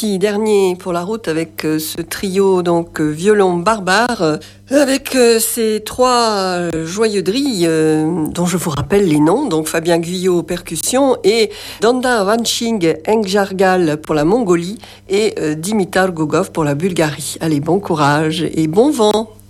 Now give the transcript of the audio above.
Petit dernier pour la route avec ce trio violon barbare avec ces trois joyeuderies dont je vous rappelle les noms, donc Fabien Guyot percussion et Danda Vanching Engjargal pour la Mongolie et Dimitar Gogov pour la Bulgarie. Allez, bon courage et bon vent.